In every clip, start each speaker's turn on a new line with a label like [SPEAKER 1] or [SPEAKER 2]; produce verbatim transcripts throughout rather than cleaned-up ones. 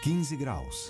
[SPEAKER 1] quinze graus.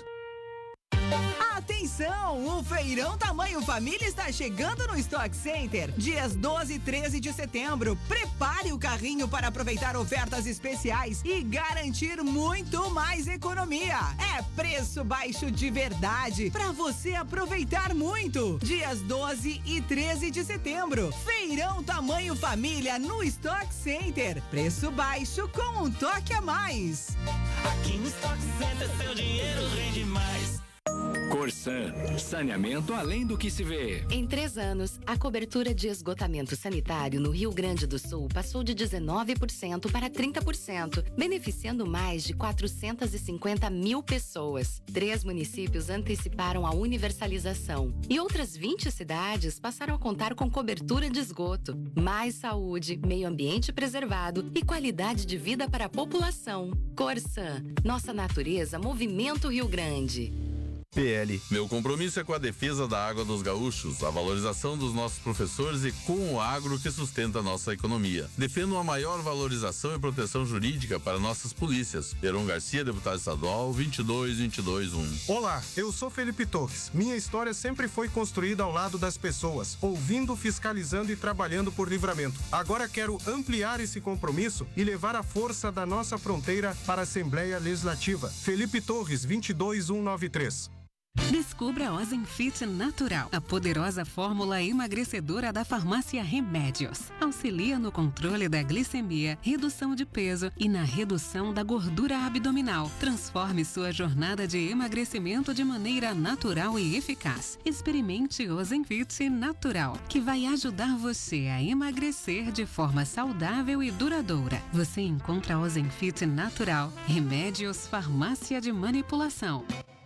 [SPEAKER 2] Atenção! O Feirão Tamanho Família está chegando no Stock Center. Dias doze e treze de setembro. Prepare o carrinho para aproveitar ofertas especiais e garantir muito mais economia. É preço baixo de verdade para você aproveitar muito. Dias doze e treze de setembro. Feirão Tamanho Família no Stock Center. Preço baixo com um toque a mais.
[SPEAKER 3] Aqui no Stock Center seu dinheiro rende mais.
[SPEAKER 4] Corsan, saneamento além do que se vê.
[SPEAKER 5] Em três anos, a cobertura de esgotamento sanitário no Rio Grande do Sul passou de dezenove por cento para trinta por cento, beneficiando mais de quatrocentas e cinquenta mil pessoas. Três municípios anteciparam a universalização e outras vinte cidades passaram a contar com cobertura de esgoto. Mais saúde, meio ambiente preservado e qualidade de vida para a população. Corsan, nossa natureza, Movimento Rio Grande.
[SPEAKER 6] P L. Meu compromisso é com a defesa da água dos gaúchos, a valorização dos nossos professores e com o agro que sustenta a nossa economia. Defendo uma maior valorização e proteção jurídica para nossas polícias. Peron Garcia, deputado estadual, vinte e dois, vinte e dois, um.
[SPEAKER 7] Olá, eu sou Felipe Torres. Minha história sempre foi construída ao lado das pessoas, ouvindo, fiscalizando e trabalhando por Livramento. Agora quero ampliar esse compromisso e levar a força da nossa fronteira para a Assembleia Legislativa. Felipe Torres, vinte e dois, cento e noventa e três.
[SPEAKER 8] Descubra a Ozempic Natural, a poderosa fórmula emagrecedora da farmácia Remédios. Auxilia no controle da glicemia, redução de peso e na redução da gordura abdominal. Transforme sua jornada de emagrecimento de maneira natural e eficaz. Experimente Ozempic Natural, que vai ajudar você a emagrecer de forma saudável e duradoura. Você encontra Ozempic Natural, Remédios Farmácia de Manipulação.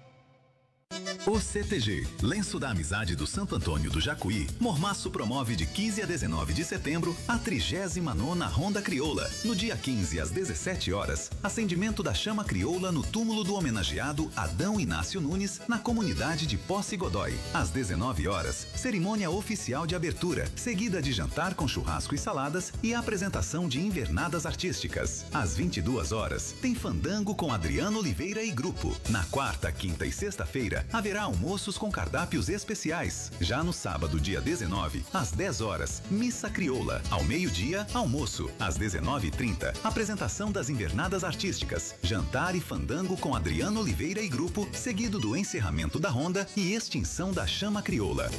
[SPEAKER 9] O C T G, Lenço da Amizade do Santo Antônio do Jacuí, Mormaço promove de quinze a dezenove de setembro a trigésima nona Ronda Crioula. No dia quinze às dezessete horas, acendimento da chama crioula no túmulo do homenageado Adão Inácio Nunes, na comunidade de Posse Godói. Às dezenove horas, cerimônia oficial de abertura, seguida de jantar com churrasco e saladas e apresentação de invernadas artísticas. Às vinte e duas horas, tem fandango com Adriano Oliveira e grupo. Na quarta, quinta e sexta-feira, haverá almoços com cardápios especiais. Já no sábado, dia dezenove, às dez horas, missa crioula. Ao meio-dia, almoço. Às dezenove e trinta, apresentação das invernadas artísticas, jantar e fandango com Adriano Oliveira e grupo, seguido do encerramento da ronda e extinção da chama crioula.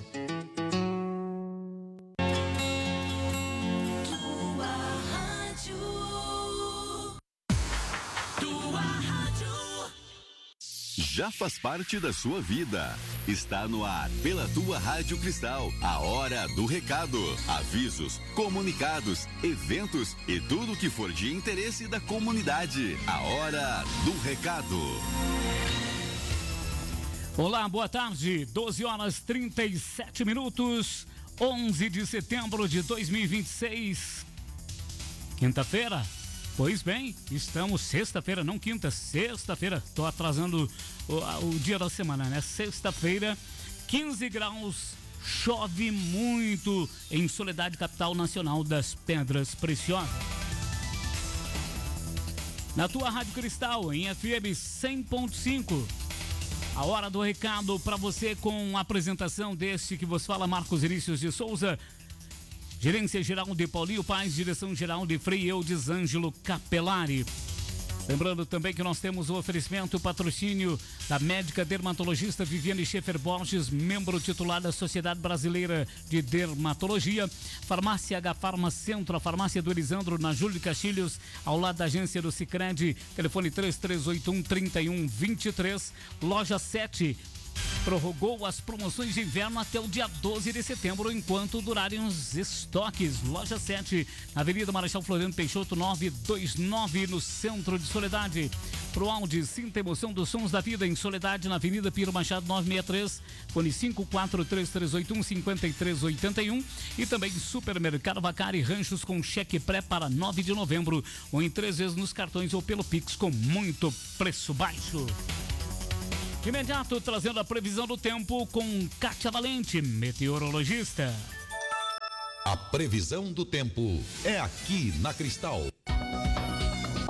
[SPEAKER 10] Já faz parte da sua vida. Está no ar pela tua Rádio Cristal, a hora do recado. Avisos, comunicados, eventos e tudo o que for de interesse da comunidade. A hora do recado.
[SPEAKER 11] Olá, boa tarde. doze horas e trinta e sete minutos. onze de setembro de dois mil e vinte e seis. Quinta-feira. Pois bem, estamos sexta-feira, não quinta, sexta-feira. Estou atrasando o, o dia da semana, né? Sexta-feira, quinze graus, chove muito em Soledade, capital nacional das Pedras Preciosas. Na tua Rádio Cristal, em F M cem ponto cinco. A hora do recado para você com a apresentação deste que vos fala, Marcos Vinícius de Souza. Gerência Geral de Paulinho Paz, Direção Geral de Frei Eudes Ângelo Capelari. Lembrando também que nós temos o oferecimento, o patrocínio da médica dermatologista Viviane Schaefer Borges, membro titular da Sociedade Brasileira de Dermatologia. Farmácia H Farma Centro, a farmácia do Elisandro, na Júlio de Castilhos, ao lado da agência do Sicredi. Telefone três três oito um, três um dois três. Loja sete. Prorrogou as promoções de inverno até o dia doze de setembro, enquanto durarem os estoques. Loja sete, Avenida Marechal Floriano Peixoto, novecentos e vinte e nove, no centro de Soledade. Pro Audi, sinta a emoção dos sons da vida em Soledade, na Avenida Piro Machado novecentos e sessenta e três, fone cinco quatro três três oito um, cinco três oito um. E também Supermercado Vacari, ranchos com cheque pré para nove de novembro, ou em três vezes nos cartões ou pelo Pix com muito preço baixo. De imediato, trazendo a previsão do tempo com Kátia Valente, meteorologista.
[SPEAKER 12] A previsão do tempo é aqui na Cristal.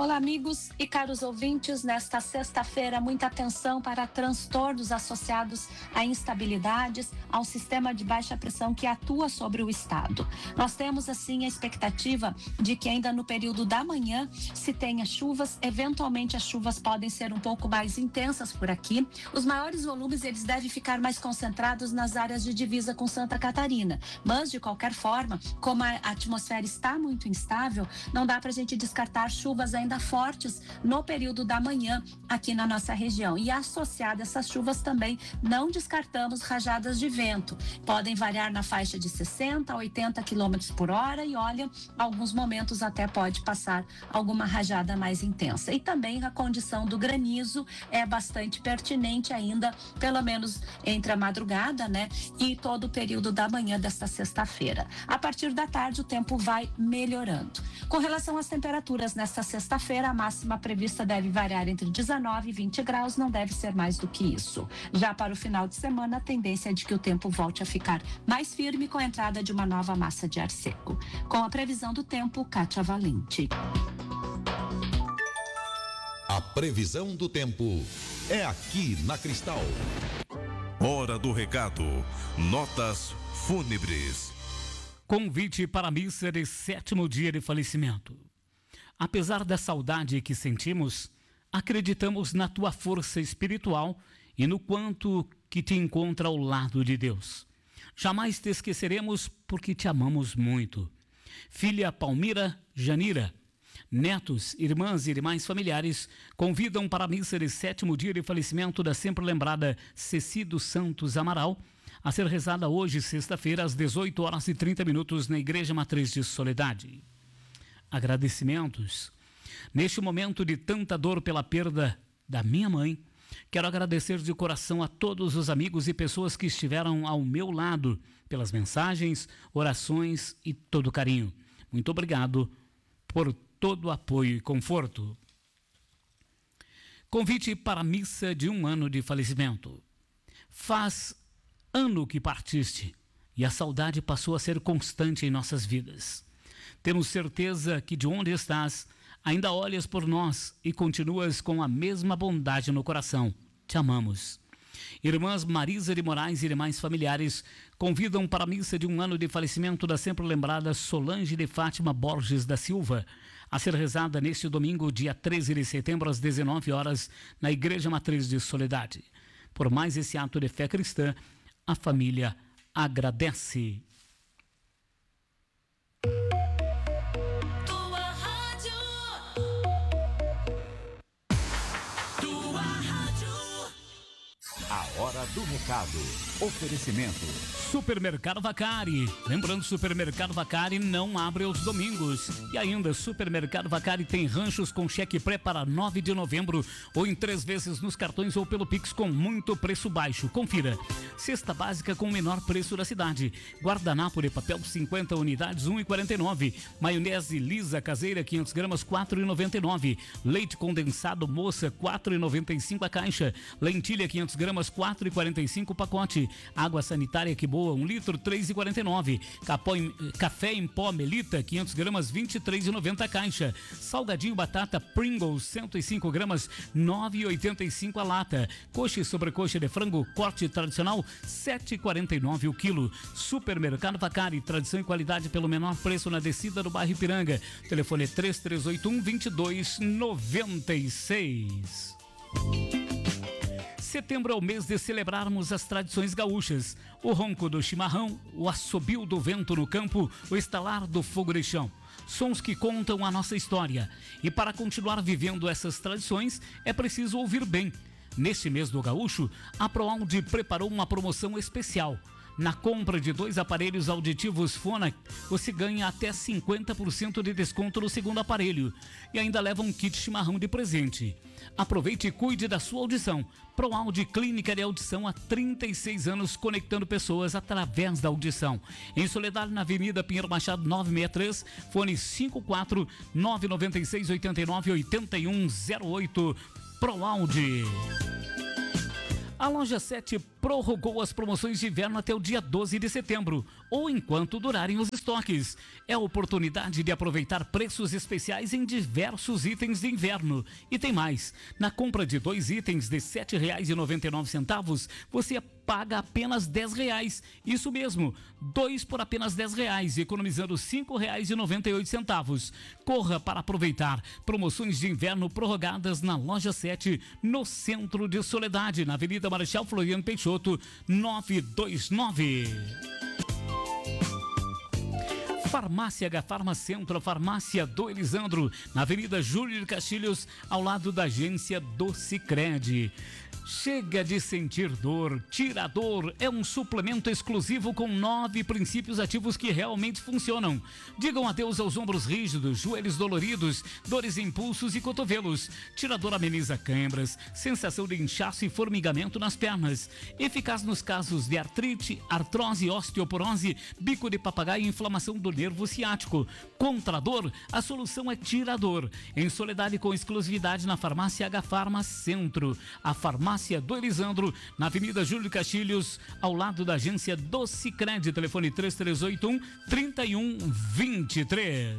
[SPEAKER 1] Olá, amigos e caros ouvintes. Nesta sexta-feira, muita atenção para transtornos associados a instabilidades, ao sistema de baixa pressão que atua sobre o estado. Nós temos, assim, a expectativa de que ainda no período da manhã se tenha chuvas. Eventualmente, as chuvas podem ser um pouco mais intensas por aqui. Os maiores volumes, eles devem ficar mais concentrados nas áreas de divisa com Santa Catarina. Mas, de qualquer forma, como a atmosfera está muito instável, não dá para a gente descartar chuvas ainda ainda fortes no período da manhã aqui na nossa região. E associado a essas chuvas também não descartamos rajadas de vento. Podem variar na faixa de sessenta a oitenta quilômetros por hora e olha, alguns momentos até pode passar alguma rajada mais intensa. E também a condição do granizo é bastante pertinente ainda, pelo menos entre a madrugada, né? E todo o período da manhã desta sexta-feira. A partir da tarde o tempo vai melhorando. Com relação às temperaturas nesta sexta-feira, a máxima prevista deve variar entre dezenove e vinte graus, não deve ser mais do que isso. Já para o final de semana, a tendência é de que o tempo volte a ficar mais firme com a entrada de uma nova massa de ar seco. Com a previsão do tempo, Kátia Valente.
[SPEAKER 12] A previsão do tempo é aqui na Cristal. Hora do recado. Notas fúnebres.
[SPEAKER 11] Convite para a missa de sétimo dia de falecimento. Apesar da saudade que sentimos, acreditamos na tua força espiritual e no quanto que te encontra ao lado de Deus. Jamais te esqueceremos porque te amamos muito. Filha Palmira Janira, netos, irmãs e demais familiares convidam para a missa de sétimo dia de falecimento da sempre lembrada Ceci dos Santos Amaral, a ser rezada hoje, sexta-feira, às dezoito horas e trinta minutos, na Igreja Matriz de Soledade. Agradecimentos. Neste momento de tanta dor pela perda da minha mãe, quero agradecer de coração a todos os amigos e pessoas que estiveram ao meu lado pelas mensagens, orações e todo o carinho. Muito obrigado por todo o apoio e conforto. Convite para a missa de um ano de falecimento. Faz ano que partiste e a saudade passou a ser constante em nossas vidas. Temos certeza que de onde estás, ainda olhas por nós e continuas com a mesma bondade no coração. Te amamos. Irmãs Marisa de Moraes e demais familiares convidam para a missa de um ano de falecimento da sempre lembrada Solange de Fátima Borges da Silva, a ser rezada neste domingo, dia treze de setembro, às dezenove horas, na Igreja Matriz de Soledade. Por mais esse ato de fé cristã, a família agradece.
[SPEAKER 12] A hora do recado. Oferecimento.
[SPEAKER 11] Supermercado Vacari. Lembrando, Supermercado Vacari não abre aos domingos. E ainda, Supermercado Vacari tem ranchos com cheque pré para nove de novembro, ou em três vezes nos cartões ou pelo Pix com muito preço baixo. Confira. Cesta básica com o menor preço da cidade. Guardanapo de papel cinquenta unidades, um real e quarenta e nove centavos. Maionese lisa caseira quinhentas gramas, quatro reais e noventa e nove centavos. Leite condensado moça, quatro reais e noventa e cinco centavos a caixa. Lentilha quinhentas gramas, quatro reais e quarenta e cinco centavos o pacote. Água sanitária que boa, um litro, três reais e quarenta e nove centavos. Café em pó Melita, quinhentas gramas, vinte e três reais e noventa centavos a caixa. Salgadinho batata Pringles, cento e cinco gramas, nove reais e oitenta e cinco centavos a lata. Coxa e sobrecoxa de frango, corte tradicional, sete reais e quarenta e nove centavos o quilo. Supermercado Vacari, tradição e qualidade pelo menor preço na descida do bairro Ipiranga. Telefone três três oito um, dois dois nove seis. Setembro é o mês de celebrarmos as tradições gaúchas. O ronco do chimarrão, o assobio do vento no campo, o estalar do fogo de chão. Sons que contam a nossa história. E para continuar vivendo essas tradições, é preciso ouvir bem. Neste mês do gaúcho, a ProAudio preparou uma promoção especial. Na compra de dois aparelhos auditivos Fona, você ganha até cinquenta por cento de desconto no segundo aparelho e ainda leva um kit chimarrão de presente. Aproveite e cuide da sua audição. ProAudio Clínica de Audição há trinta e seis anos, conectando pessoas através da audição. Em Soledade, na Avenida Pinheiro Machado novecentos e sessenta e três, fone cinco quatro nove nove seis oito nove oito um zero oito. ProAudio. A loja sete prorrogou as promoções de inverno até o dia doze de setembro, ou enquanto durarem os estoques. É a oportunidade de aproveitar preços especiais em diversos itens de inverno. E tem mais, na compra de dois itens de sete reais e noventa e nove centavos, você paga apenas dez reais. Isso mesmo, dois por apenas dez reais, economizando cinco reais e noventa e oito centavos. Corra para aproveitar promoções de inverno prorrogadas na Loja sete, no centro de Soledade, na Avenida Marechal Floriano Peixoto, novecentos e vinte e nove. Farmácia H Farma Centro, a farmácia do Elisandro, na Avenida Júlio de Castilhos, ao lado da agência do Sicredi. Chega de sentir dor. Tirador é um suplemento exclusivo com nove princípios ativos que realmente funcionam. Digam adeus aos ombros rígidos, joelhos doloridos, dores em pulsos e cotovelos. Tirador ameniza câimbras, sensação de inchaço e formigamento nas pernas. Eficaz nos casos de artrite, artrose, osteoporose, bico de papagaio e inflamação do nervo ciático. Contra a dor, a solução é Tirador. Em Soledade com exclusividade na farmácia H Farma Centro. A farmácia do Elisandro, na Avenida Júlio Castilhos, ao lado da agência do Sicredi. Telefone três três oito um, três um dois três.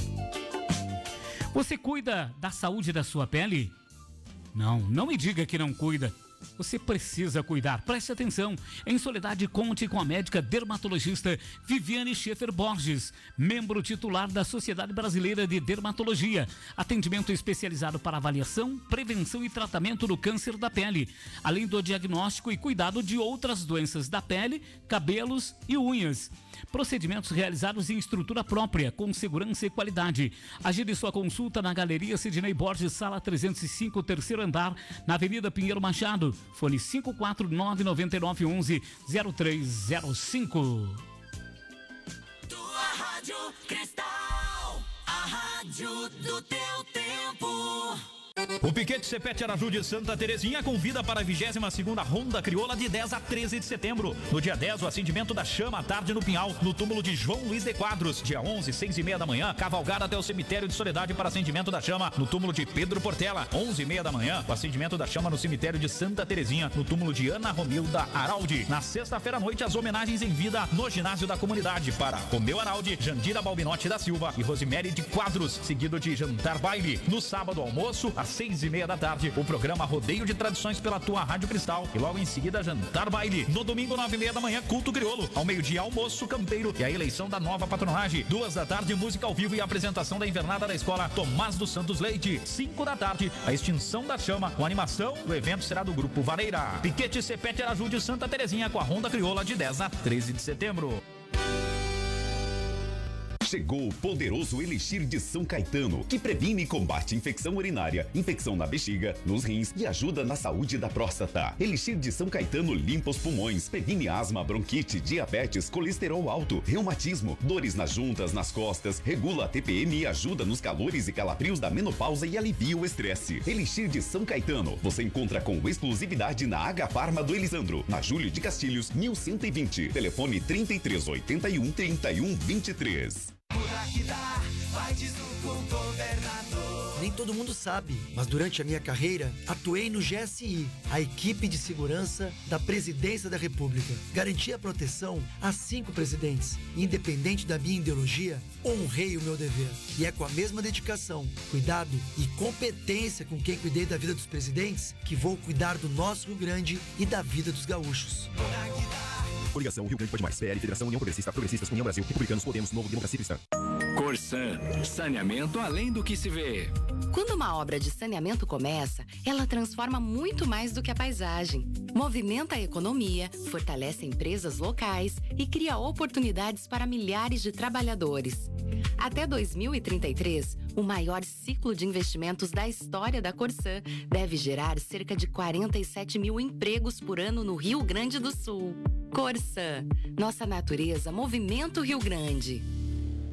[SPEAKER 11] Você cuida da saúde da sua pele? Não, não me diga que não cuida. Você precisa cuidar, preste atenção. Em Soledade, conte com a médica dermatologista Viviane Schaefer Borges, membro titular da Sociedade Brasileira de Dermatologia. Atendimento especializado para avaliação, prevenção e tratamento do câncer da pele, além do diagnóstico e cuidado de outras doenças da pele, cabelos e unhas. Procedimentos realizados em estrutura própria, com segurança e qualidade. Agende sua consulta na Galeria Sidney Borges, sala trezentos e cinco, terceiro andar, na Avenida Pinheiro Machado. Fone cinco quatro nove nove nove um um zero três zero cinco.
[SPEAKER 3] Tua Rádio Cristal, a rádio do teu tempo.
[SPEAKER 13] O Piquete Cepete Araju de Santa Terezinha convida para a vigésima segunda Ronda Crioula de dez a treze de setembro. No dia dez, o acendimento da chama à tarde no Pinhal, no túmulo de João Luiz de Quadros. Dia onze, seis e meia da manhã, cavalgada até o cemitério de Soledade para acendimento da chama no túmulo de Pedro Portela. onze e meia da manhã, o acendimento da chama no cemitério de Santa Terezinha, no túmulo de Ana Romilda Araldi. Na sexta-feira à noite, as homenagens em vida no ginásio da comunidade para Romeu Araldi, Jandira Balbinotti da Silva e Rosemary de Quadros, seguido de jantar baile. No sábado, almoço, às seis e meia da tarde, o programa Rodeio de Tradições pela Tua Rádio Cristal e logo em seguida jantar baile. No domingo, nove e meia da manhã, culto crioulo. Ao meio-dia, almoço campeiro e a eleição da nova patronagem. Duas da tarde, música ao vivo e a apresentação da invernada da escola Tomás dos Santos Leite. Cinco da tarde, a extinção da chama com animação. O evento será do Grupo Vareira. Piquete Cepete Araju de Santa Terezinha com a Ronda Crioula de dez a treze de setembro.
[SPEAKER 10] Chegou o poderoso Elixir de São Caetano, que previne e combate infecção urinária, infecção na bexiga, nos rins e ajuda na saúde da próstata. Elixir de São Caetano limpa os pulmões, previne asma, bronquite, diabetes, colesterol alto, reumatismo, dores nas juntas, nas costas, regula a T P M e ajuda nos calores e calafrios da menopausa e alivia o estresse. Elixir de São Caetano, você encontra com exclusividade na H Farma do Elisandro, na Júlio de Castilhos, mil cento e vinte. Telefone trinta e três, oitenta e um, trinta e um, vinte e três.
[SPEAKER 14] Que dá, vai diz com o governador. Nem todo mundo sabe, mas durante a minha carreira atuei no G S I, a equipe de segurança da Presidência da República. Garanti a proteção a cinco presidentes. Independente da minha ideologia, honrei o meu dever. E é com a mesma dedicação, cuidado e competência com quem cuidei da vida dos presidentes que vou cuidar do nosso Rio Grande e da vida dos gaúchos.
[SPEAKER 15] Coligação Rio Grande Pode Mais, P L, Federação União Progressista, Progressistas, União Brasil, Republicanos, Podemos, Novo, Democracia Cristã.
[SPEAKER 4] Corsan, saneamento além do que se vê.
[SPEAKER 5] Quando uma obra de saneamento começa, ela transforma muito mais do que a paisagem. Movimenta a economia, fortalece empresas locais e cria oportunidades para milhares de trabalhadores. Até dois mil e trinta e três, o maior ciclo de investimentos da história da Corsan deve gerar cerca de quarenta e sete mil empregos por ano no Rio Grande do Sul. Corsan, nossa natureza movimenta o Rio Grande.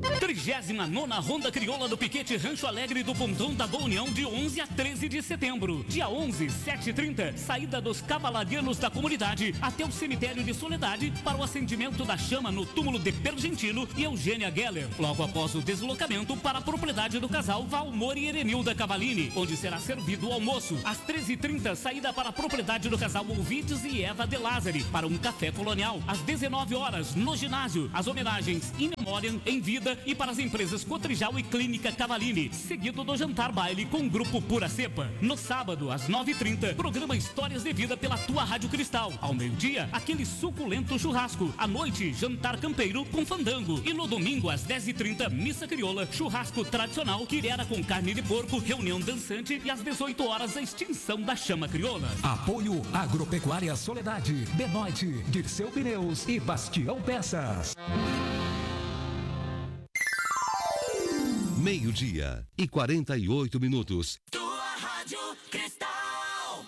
[SPEAKER 11] trigésima nona Ronda Crioula do Piquete Rancho Alegre do Pontão da Boa União, de onze a treze de setembro. Dia onze, sete e trinta, saída dos cavalarianos da comunidade até o cemitério de Soledade para o acendimento da chama no túmulo de Pergentino e Eugênia Geller. Logo após o deslocamento para a propriedade do casal Valmor e Erenilda Cavalini, onde será servido o almoço. Às treze e trinta, saída para a propriedade do casal Ovides e Eva De Lázari para um café colonial. Às dezenove horas, no ginásio, as homenagens in memoriam, em vida e para as empresas Cotrijal e Clínica Cavalini, seguido do jantar baile com o grupo Pura Cepa. No sábado, às nove e trinta, programa Histórias de Vida pela tua Rádio Cristal. Ao meio-dia, aquele suculento churrasco. À noite, jantar campeiro com fandango. E no domingo, às dez e trinta, missa crioula, churrasco tradicional, quirera com carne de porco, reunião dançante e às dezoito horas, a extinção da chama crioula.
[SPEAKER 16] Apoio Agropecuária Soledade, Benoit, Dirceu Pneus e Bastião Peças.
[SPEAKER 12] Meio-dia e quarenta e oito minutos.
[SPEAKER 3] Tua Rádio Cristal.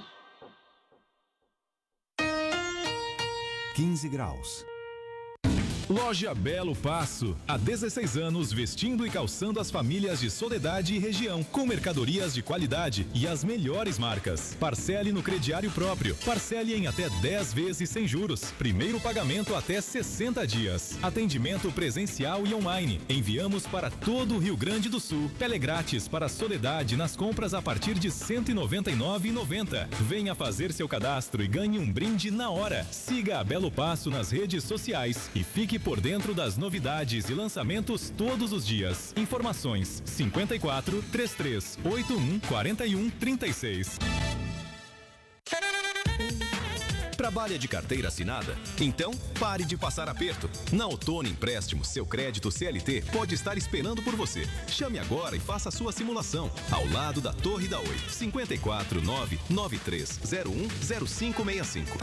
[SPEAKER 12] quinze graus.
[SPEAKER 17] Loja Belo Passo, há dezesseis anos vestindo e calçando as famílias de Soledade e região, com mercadorias de qualidade e as melhores marcas. Parcele no crediário próprio, parcele em até dez vezes sem juros, primeiro pagamento até sessenta dias. Atendimento presencial e online. Enviamos para todo o Rio Grande do Sul. Telegrátis para Soledade nas compras a partir de cento e noventa e nove reais e noventa centavos. Venha fazer seu cadastro e ganhe um brinde na hora. Siga a Belo Passo nas redes sociais e fique por dentro das novidades e lançamentos todos os dias. Informações cinquenta e quatro, trinta e três, oitenta e um, quarenta e um, trinta e seis.
[SPEAKER 15] Trabalha de carteira assinada? Então, pare de passar aperto. Na Outono Empréstimo, seu crédito C L T pode estar esperando por você. Chame agora e faça a sua simulação. Ao lado da Torre da Oi. cinco quatro nove, nove três zero um, zero cinco seis cinco.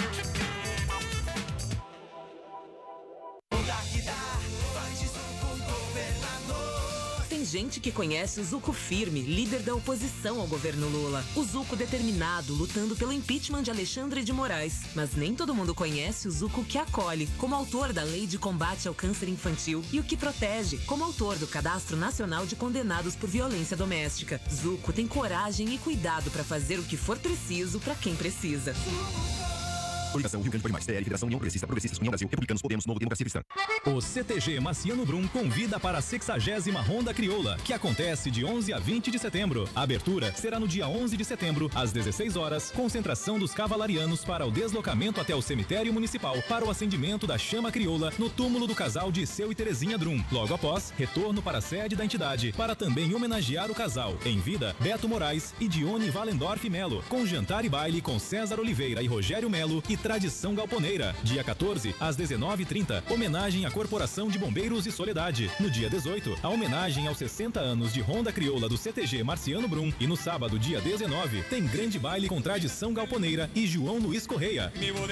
[SPEAKER 18] Tem gente que conhece o Zucco firme, líder da oposição ao governo Lula. O Zucco determinado, lutando pelo impeachment de Alexandre de Moraes. Mas nem todo mundo conhece o Zucco que acolhe, como autor da Lei de Combate ao Câncer Infantil, e o que protege, como autor do Cadastro Nacional de Condenados por Violência Doméstica. Zucco tem coragem e cuidado para fazer o que for preciso para quem precisa.
[SPEAKER 15] Coligação Rio Grande Pode Mais, P L, Federação União Progressista, Progressistas, União Brasil, Republicanos, Podemos, Novo Democracia Cristã.
[SPEAKER 17] O C T G Marciano Brum convida para a sexagésima Ronda Crioula, que acontece de onze a vinte de setembro. A abertura será no dia onze de setembro, às dezesseis horas, concentração dos cavalarianos para o deslocamento até o cemitério municipal para o acendimento da chama crioula no túmulo do casal Disseu e Terezinha Drum. Logo após, retorno para a sede da entidade para também homenagear o casal. Em vida, Beto Moraes e Dione Valendorf Melo, com jantar e baile com César Oliveira e Rogério Melo e Tradição Galponeira. Dia quatorze, às dezenove e trinta, homenagem à Corporação de Bombeiros de Soledade. No dia dezoito, a homenagem aos sessenta anos de Ronda Crioula do C T G Marciano Brum. E no sábado, dia dezenove, tem grande baile com Tradição Galponeira e João Luiz Correia.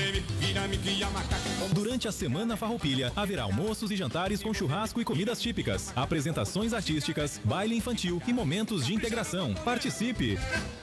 [SPEAKER 17] Durante a Semana Farroupilha, haverá almoços e jantares com churrasco e comidas típicas, apresentações artísticas, baile infantil e momentos de integração. Participe!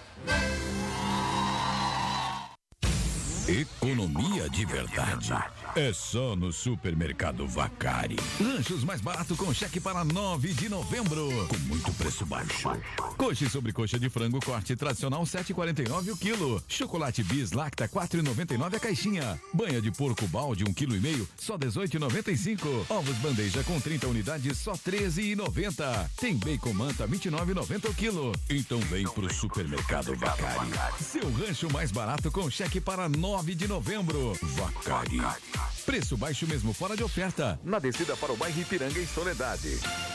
[SPEAKER 19] Economia de verdade é só no Supermercado Vacari. Lanches mais barato com cheque para nove de novembro, com muito preço baixo. Coxa e sobrecoxa de frango corte tradicional sete e quarenta e nove o quilo. Chocolate Bis Lacta quatro e noventa e nove a caixinha. Banha de porco balde um quilo e meio só dezoito e noventa e cinco. Ovos bandeja com trinta unidades só treze e noventa. Tem bacon manta vinte e nove e noventa o quilo. Então vem pro Supermercado Vacari. Seu rancho mais barato com cheque para nove de novembro. Vacari. Preço baixo mesmo fora de oferta. Na descida para o bairro Ipiranga em Soledade.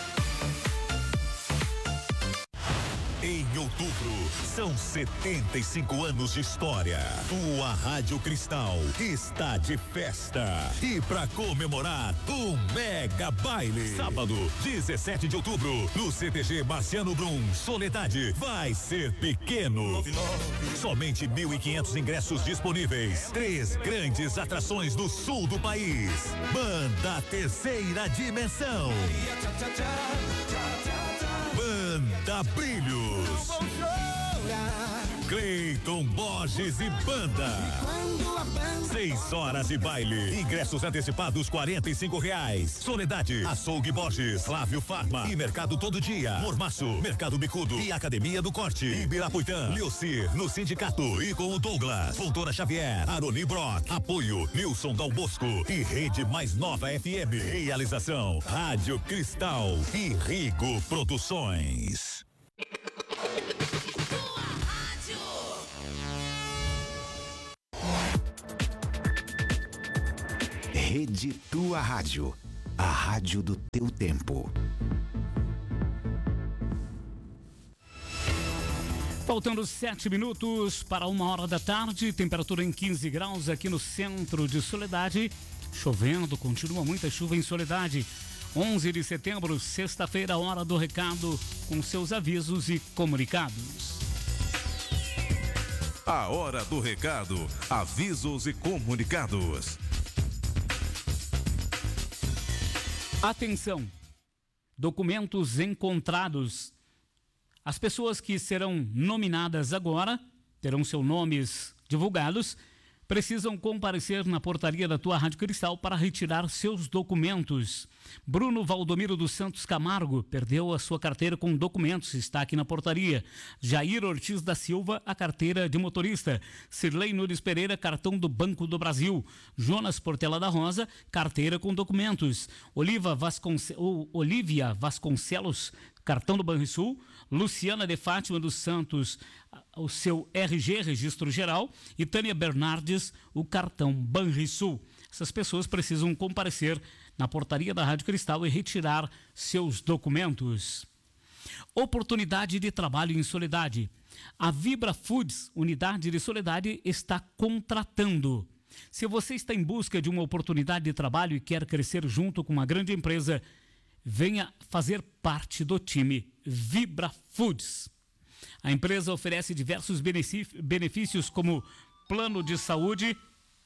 [SPEAKER 12] Em outubro, são setenta e cinco anos de história. Tua Rádio Cristal está de festa. E para comemorar, o Mega Baile. Sábado, dezessete de outubro, no C T G Marciano Brum, Soledade. Vai ser pequeno. Somente mil e quinhentos ingressos disponíveis. Três grandes atrações do sul do país. Banda Terceira Dimensão. Banda Brilhos. Cleiton Borges e Banda. Seis horas de baile. Ingressos antecipados quarenta e cinco reais. Soledade, Açougue Borges, Flávio Farma e Mercado Todo Dia. Mormaço, Mercado Bicudo e Academia do Corte. Ibirapuitã, Leocir, no Sindicato e com o Douglas. Fontoura Xavier, Aroni Brock. Apoio, Nilson Dal Bosco e Rede Mais Nova F M. Realização, Rádio Cristal e Rigo Produções.
[SPEAKER 20] Rede Tua Rádio, a rádio do teu tempo.
[SPEAKER 11] Faltando sete minutos para uma hora da tarde, temperatura em quinze graus aqui no centro de Soledade. Chovendo, continua muita chuva em Soledade. onze de setembro, sexta-feira, hora do recado, com seus avisos e comunicados.
[SPEAKER 12] A hora do recado, avisos e comunicados.
[SPEAKER 11] Atenção! Documentos encontrados. As pessoas que serão nominadas agora, terão seus nomes divulgados, precisam comparecer na portaria da tua Rádio Cristal para retirar seus documentos. Bruno Valdomiro dos Santos Camargo perdeu a sua carteira com documentos, está aqui na portaria. Jair Ortiz da Silva, a carteira de motorista. Cirlei Nunes Pereira, cartão do Banco do Brasil. Jonas Portela da Rosa, carteira com documentos. Oliva Vasconce... Olivia Vasconcelos, cartão do Banrisul. Luciana de Fátima dos Santos, o seu R G, registro geral, e Tânia Bernardes, o cartão Banrisul. Essas pessoas precisam comparecer na portaria da Rádio Cristal e retirar seus documentos. Oportunidade de trabalho em Soledade. A Vibra Foods, unidade de Soledade, está contratando. Se você está em busca de uma oportunidade de trabalho e quer crescer junto com uma grande empresa, venha fazer parte do time Vibra Foods. A empresa oferece diversos benefícios como plano de saúde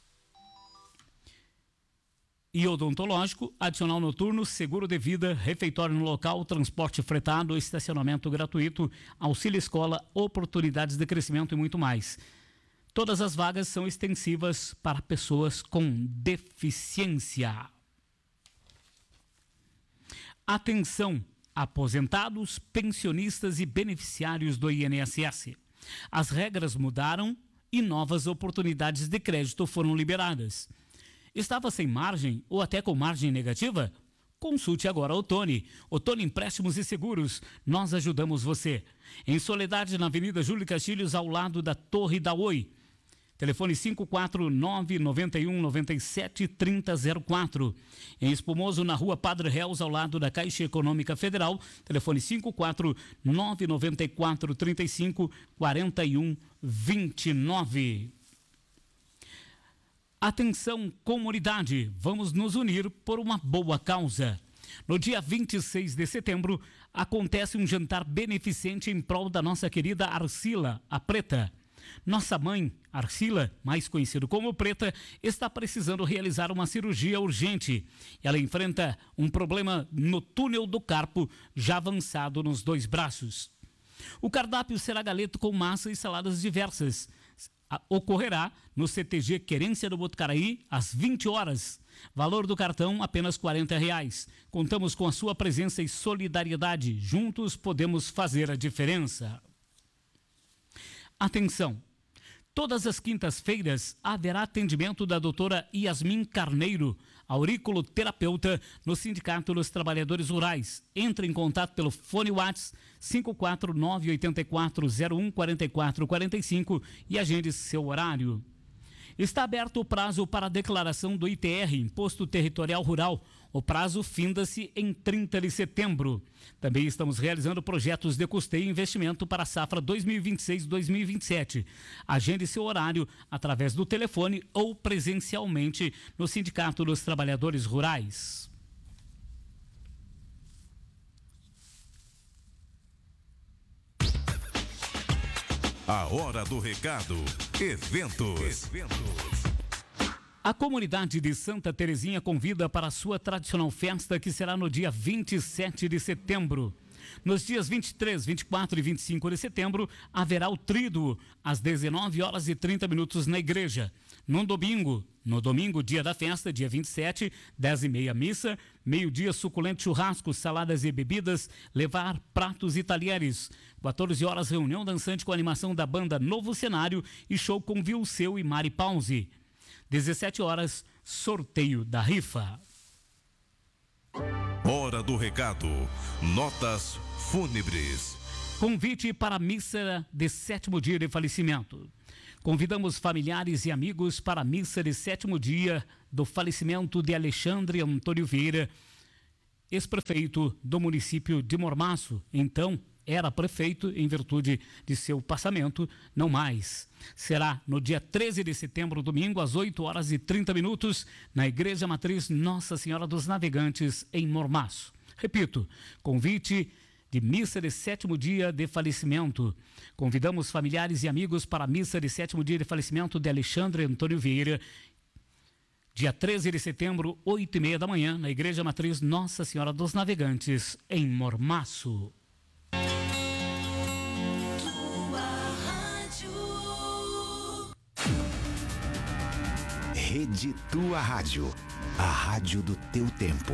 [SPEAKER 11] e odontológico, adicional noturno, seguro de vida, refeitório no local, transporte fretado, estacionamento gratuito, auxílio escola, oportunidades de crescimento e muito mais. Todas as vagas são extensivas para pessoas com deficiência. Atenção, aposentados, pensionistas e beneficiários do I N S S. As regras mudaram e novas oportunidades de crédito foram liberadas. Estava sem margem ou até com margem negativa? Consulte agora o Tony. O Tony Empréstimos e Seguros. Nós ajudamos você. Em Soledade, na Avenida Júlio Castilhos, ao lado da Torre da Oi. Telefone cinco quatro nove nove um nove sete três zero zero quatro. Em Espumoso, na Rua Padre Reus, ao lado da Caixa Econômica Federal. Telefone cinco quatro nove nove quatro três cinco quatro um dois nove. Atenção, comunidade, vamos nos unir por uma boa causa. No dia vinte e seis de setembro, acontece um jantar beneficente em prol da nossa querida Arcila, a Preta. Nossa mãe, Arcila, mais conhecida como Preta, está precisando realizar uma cirurgia urgente. Ela enfrenta um problema no túnel do carpo, já avançado nos dois braços. O cardápio será galeto com massa e saladas diversas. Ocorrerá no C T G Querência do Botucaraí, às vinte horas. Valor do cartão, apenas quarenta reais. Contamos com a sua presença e solidariedade. Juntos podemos fazer a diferença. Atenção! Todas as quintas-feiras haverá atendimento da doutora Yasmin Carneiro, auriculoterapeuta, no Sindicato dos Trabalhadores Rurais. Entre em contato pelo fone WhatsApp cinco quatro nove oito quatro zero um quatro quatro quatro cinco e agende seu horário. Está aberto o prazo para a declaração do I T R, Imposto Territorial Rural. O prazo finda-se em trinta de setembro. Também estamos realizando projetos de custeio e investimento para a safra dois mil e vinte e seis a dois mil e vinte e sete. Agende seu horário através do telefone ou presencialmente no Sindicato dos Trabalhadores Rurais.
[SPEAKER 12] A hora do recado. Eventos. Eventos.
[SPEAKER 11] A comunidade de Santa Terezinha convida para a sua tradicional festa, que será no dia vinte e sete de setembro. Nos dias vinte e três, vinte e quatro e vinte e cinco de setembro, haverá o tríduo às dezenove horas e trinta minutos na igreja. No domingo, no domingo, dia da festa, dia vinte e sete, dez e meia missa, meio-dia suculento churrasco, saladas e bebidas, levar pratos e talheres. quatorze horas, reunião dançante com animação da banda Novo Cenário e show com Vilseu e Mari Pause. dezessete horas, sorteio da rifa.
[SPEAKER 12] Hora do recado. Notas fúnebres.
[SPEAKER 11] Convite para a missa de sétimo dia de falecimento. Convidamos familiares e amigos para a missa de sétimo dia do falecimento de Alexandre Antônio Vieira, ex-prefeito do município de Mormaço. Então, era prefeito em virtude de seu passamento, não mais. Será no dia treze de setembro, domingo, às oito horas e trinta minutos, na Igreja Matriz Nossa Senhora dos Navegantes, em Mormaço. Repito, convite de missa de sétimo dia de falecimento. Convidamos familiares e amigos para a missa de sétimo dia de falecimento de Alexandre Antônio Vieira, dia treze de setembro, oito e meia da manhã, na Igreja Matriz Nossa Senhora dos Navegantes, em Mormaço.
[SPEAKER 20] Rede Tua Rádio, a rádio do teu tempo.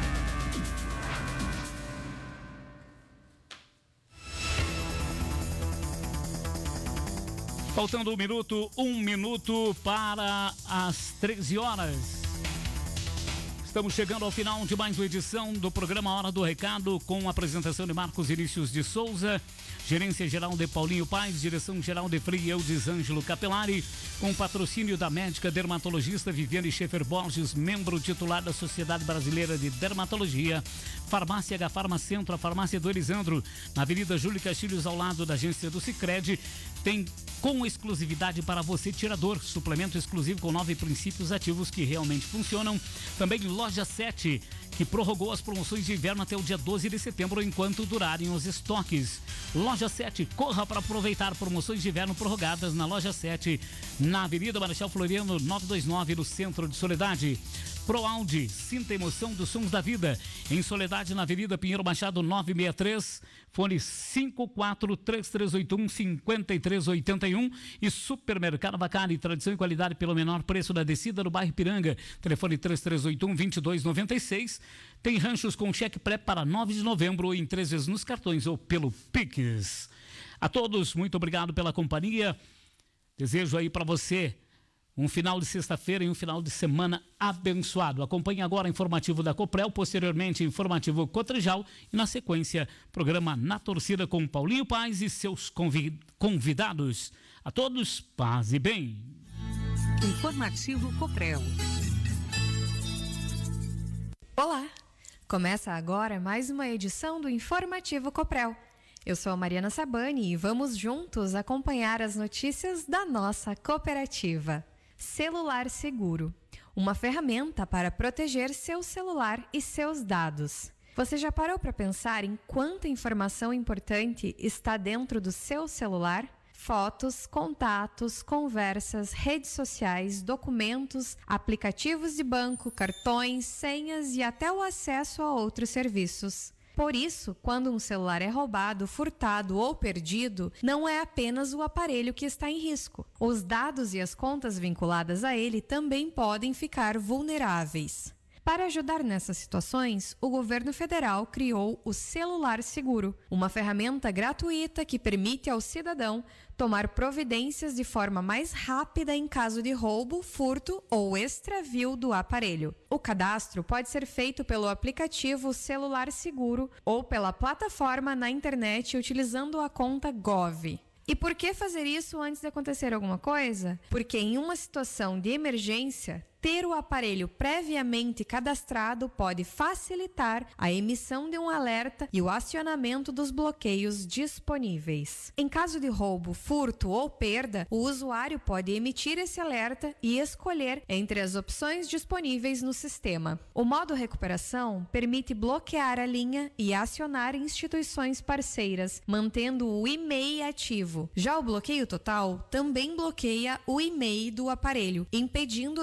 [SPEAKER 11] Faltando um minuto, um minuto para as treze horas. Estamos chegando ao final de mais uma edição do programa Hora do Recado, com a apresentação de Marcos Vinícius de Souza, gerência geral de Paulinho Paes, direção geral de Frei Eudes Ângelo Capelari, com patrocínio da médica dermatologista Viviane Schaefer Borges, membro titular da Sociedade Brasileira de Dermatologia, Farmácia H Farma Centro, a farmácia do Elisandro, na Avenida Júlio Castilhos, ao lado da agência do Sicredi, tem com exclusividade para você tirador, suplemento exclusivo com nove princípios ativos que realmente funcionam. Também Loja sete, que prorrogou as promoções de inverno até o dia doze de setembro, enquanto durarem os estoques. Loja sete, corra para aproveitar promoções de inverno prorrogadas na Loja sete, na Avenida Marechal Floriano novecentos e vinte e nove, no centro de Soledade. ProAuди, sinta a emoção dos sons da vida. Em Soledade, na Avenida Pinheiro Machado novecentos e sessenta e três, fone cinco quatro três três oito um cinco três oito um. E Supermercado Vacari, tradição e qualidade pelo menor preço da descida no bairro Piranga. Telefone três três oito um dois dois nove seis. Tem ranchos com cheque pré para nove de novembro, em três vezes nos cartões ou pelo Pix. A todos, muito obrigado pela companhia. Desejo aí para você um final de sexta-feira e um final de semana abençoado. Acompanhe agora o informativo da Coprel, posteriormente informativo Cotrijal e, na sequência, programa Na Torcida com Paulinho Paes e seus convidados. A todos, paz e bem.
[SPEAKER 21] Informativo Coprel. Olá! Começa agora mais uma edição do Informativo Coprel. Eu sou a Mariana Sabani e vamos juntos acompanhar as notícias da nossa cooperativa. Celular Seguro, uma ferramenta para proteger seu celular e seus dados. Você já parou para pensar em quanta informação importante está dentro do seu celular? Fotos, contatos, conversas, redes sociais, documentos, aplicativos de banco, cartões, senhas e até o acesso a outros serviços. Por isso, quando um celular é roubado, furtado ou perdido, não é apenas o aparelho que está em risco. Os dados e as contas vinculadas a ele também podem ficar vulneráveis. Para ajudar nessas situações, o governo federal criou o Celular Seguro, uma ferramenta gratuita que permite ao cidadão tomar providências de forma mais rápida em caso de roubo, furto ou extravio do aparelho. O cadastro pode ser feito pelo aplicativo Celular Seguro ou pela plataforma na internet utilizando a conta Gov. E por que fazer isso antes de acontecer alguma coisa? Porque em uma situação de emergência, ter o aparelho previamente cadastrado pode facilitar a emissão de um alerta e o acionamento dos bloqueios disponíveis. Em caso de roubo, furto ou perda, o usuário pode emitir esse alerta e escolher entre as opções disponíveis no sistema. O modo recuperação permite bloquear a linha e acionar instituições parceiras, mantendo o e-mail ativo. Já o bloqueio total também bloqueia o e-mail do aparelho, impedindo novas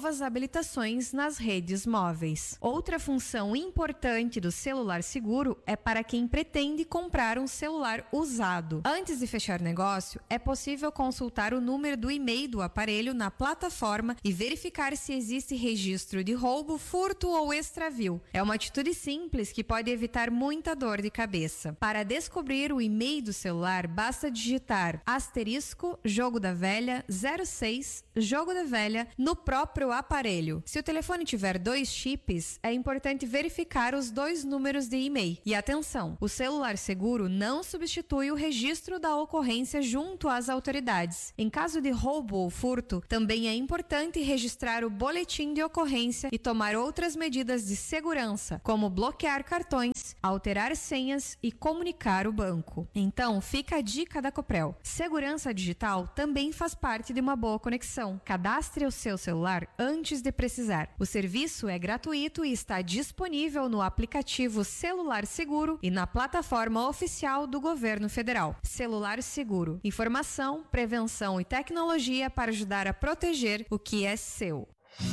[SPEAKER 21] novas habilitações nas redes móveis. Outra função importante do celular seguro é para quem pretende comprar um celular usado. Antes de fechar negócio, é possível consultar o número do e-mail do aparelho na plataforma e verificar se existe registro de roubo, furto ou extravio. É uma atitude simples que pode evitar muita dor de cabeça. Para descobrir o e-mail do celular, basta digitar asterisco jogo da velha zero seis jogo da velha no próprio aparelho. Se o telefone tiver dois chips, é importante verificar os dois números de e-mail. E atenção, o celular seguro não substitui o registro da ocorrência junto às autoridades. Em caso de roubo ou furto, também é importante registrar o boletim de ocorrência e tomar outras medidas de segurança, como bloquear cartões, alterar senhas e comunicar o banco. Então, fica a dica da Coprel. Segurança digital também faz parte de uma boa conexão. Cadastre o seu celular antes de precisar. O serviço é gratuito e está disponível no aplicativo Celular Seguro e na plataforma oficial do Governo Federal. Celular Seguro. Informação, prevenção e tecnologia para ajudar a proteger o que é seu.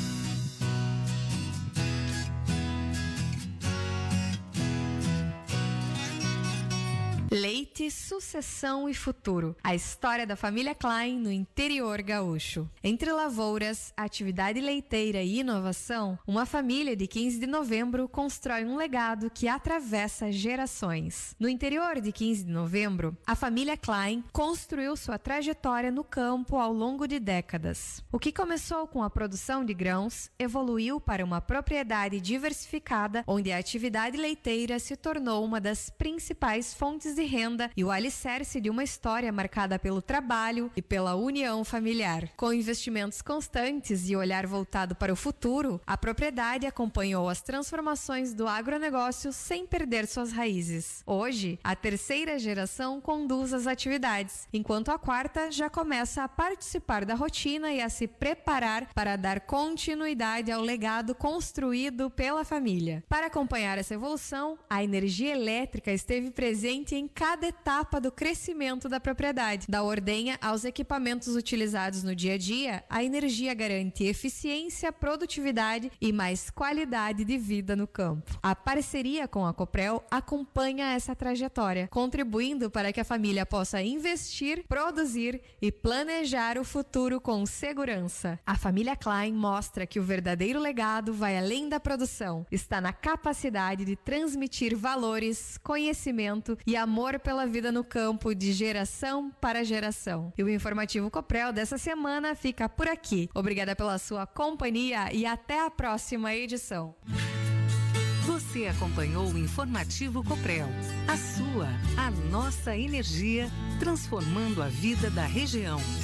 [SPEAKER 21] Leite, sucessão e futuro. A história da família Klein no interior gaúcho. Entre lavouras, atividade leiteira e inovação, uma família de quinze de novembro constrói um legado que atravessa gerações. No interior de quinze de novembro, a família Klein construiu sua trajetória no campo ao longo de décadas. O que começou com a produção de grãos evoluiu para uma propriedade diversificada, onde a atividade leiteira se tornou uma das principais fontes de renda e o alicerce de uma história marcada pelo trabalho e pela união familiar. Com investimentos constantes e olhar voltado para o futuro, a propriedade acompanhou as transformações do agronegócio sem perder suas raízes. Hoje, a terceira geração conduz as atividades, enquanto a quarta já começa a participar da rotina e a se preparar para dar continuidade ao legado construído pela família. Para acompanhar essa evolução, a energia elétrica esteve presente em cada etapa do crescimento da propriedade. Da ordenha aos equipamentos utilizados no dia a dia, a energia garante eficiência, produtividade e mais qualidade de vida no campo. A parceria com a Coprel acompanha essa trajetória, contribuindo para que a família possa investir, produzir e planejar o futuro com segurança. A família Klein mostra que o verdadeiro legado vai além da produção, está na capacidade de transmitir valores, conhecimento e amor pela vida no campo de geração para geração. E o informativo Coprel dessa semana fica por aqui. Obrigada pela sua companhia e até a próxima edição.
[SPEAKER 8] Você acompanhou o informativo Coprel. A sua, a nossa energia, transformando a vida da região.